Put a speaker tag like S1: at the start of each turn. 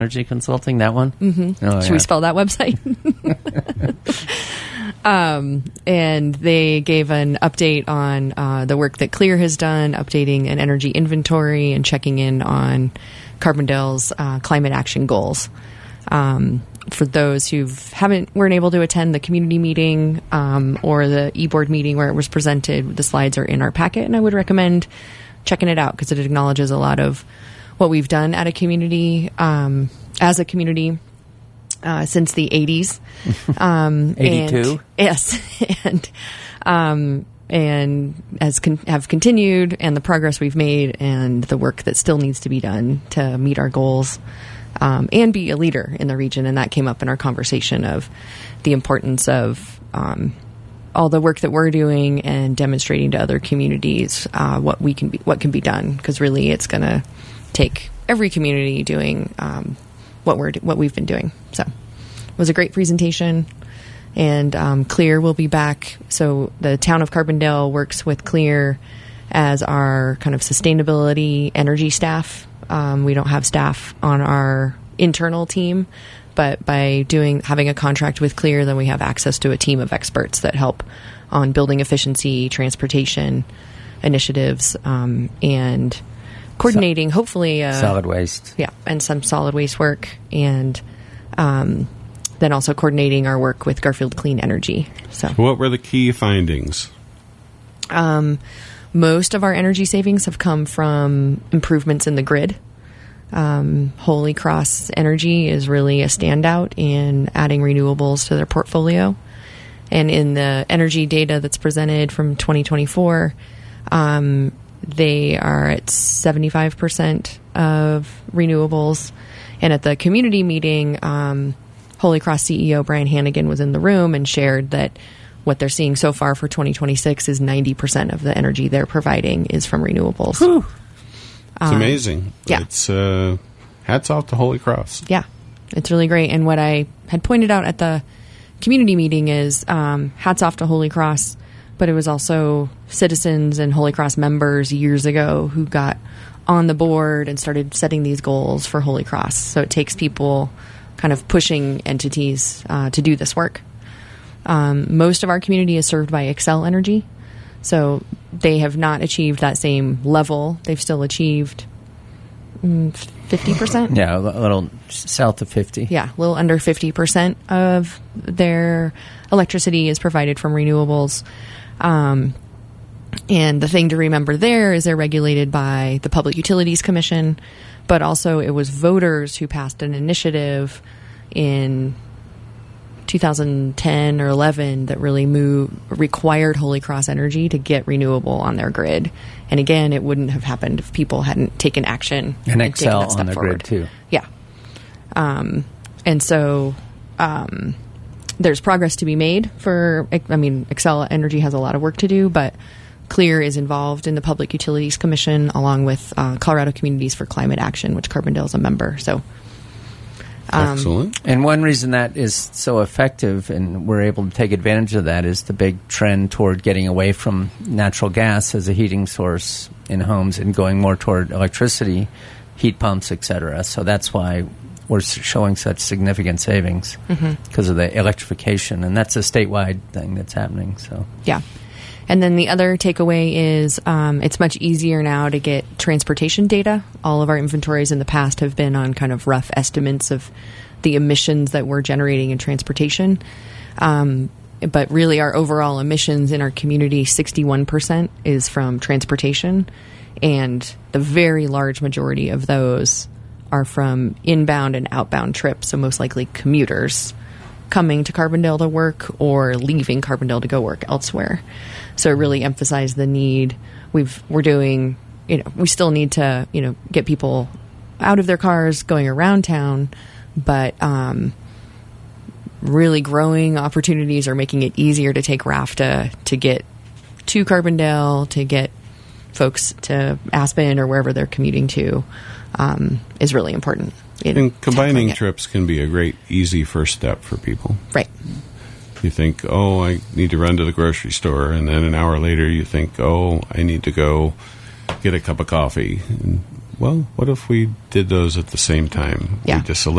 S1: Energy Consulting, that one?
S2: Mm-hmm.
S1: Oh,
S2: Should we spell that website? And they gave an update on the work that Clear has done, updating an energy inventory and checking in on Carbondale's climate action goals. For those who weren't able to attend the community meeting or the e-board meeting where it was presented, the slides are in our packet, and I would recommend checking it out because it acknowledges a lot of what we've done at a community, as a community, since the 80s.
S1: 82?
S2: Yes. And have continued, and the progress we've made and the work that still needs to be done to meet our goals, and be a leader in the region. And that came up in our conversation of the importance of all the work that we're doing and demonstrating to other communities what can be done, because really it's going to take every community doing what we've been doing. So it was a great presentation, and Clear will be back. So the town of Carbondale works with Clear as our kind of sustainability energy staff. We don't have staff on our internal team, but by having a contract with Clear, then we have access to a team of experts that help on building efficiency, transportation initiatives, and coordinating, hopefully
S1: solid waste.
S2: Yeah, and some solid waste work, and then also coordinating our work with Garfield Clean Energy. So
S3: what were the key findings?
S2: Most of our energy savings have come from improvements in the grid. Holy Cross Energy is really a standout in adding renewables to their portfolio. And in the energy data that's presented from 2024, they are at 75% of renewables. And at the community meeting, Holy Cross CEO Brian Hannigan was in the room and shared that what they're seeing so far for 2026 is 90% of the energy they're providing is from renewables.
S3: Whew. It's amazing.
S2: Yeah.
S3: It's hats off to Holy Cross.
S2: Yeah, it's really great. And what I had pointed out at the community meeting is hats off to Holy Cross, but it was also citizens and Holy Cross members years ago who got on the board and started setting these goals for Holy Cross. So it takes people kind of pushing entities to do this work. Most of our community is served by Xcel Energy. So they have not achieved that same level. They've still achieved 50%.
S1: Yeah, a little south of 50.
S2: Yeah, a little under 50% of their electricity is provided from renewables. And the thing to remember there is they're regulated by the Public Utilities Commission, but also it was voters who passed an initiative in 2010 or 11 that really required Holy Cross Energy to get renewable on their grid. And again, it wouldn't have happened if people hadn't taken action
S1: and
S2: taken that
S1: Xcel
S2: step
S1: on the
S2: forward.
S1: grid too.
S2: Yeah. And so there's progress to be made Xcel Energy has a lot of work to do, but Clear is involved in the Public Utilities Commission along with Colorado Communities for Climate Action, which Carbondale is a member. So
S3: excellent.
S1: And one reason that is so effective and we're able to take advantage of that is the big trend toward getting away from natural gas as a heating source in homes and going more toward electricity, heat pumps, etc. So that's why we're showing such significant savings because of the electrification, and that's a statewide thing that's happening. So
S2: yeah. And then the other takeaway is it's much easier now to get transportation data. All of our inventories in the past have been on kind of rough estimates of the emissions that we're generating in transportation. But really our overall emissions in our community, 61% is from transportation. And the very large majority of those are from inbound and outbound trips, so most likely commuters coming to Carbondale to work or leaving Carbondale to go work elsewhere. So it really emphasized the need. We're doing, we still need to, get people out of their cars going around town, but really growing opportunities are making it easier to take RAFTA to get to Carbondale, to get folks to Aspen or wherever they're commuting to, is really important.
S3: And combining trips can be a great, easy first step for people.
S2: Right.
S3: You think, I need to run to the grocery store. And then an hour later you think, I need to go get a cup of coffee. And well, what if we did those at the same time?
S2: Yeah.
S3: We just eliminated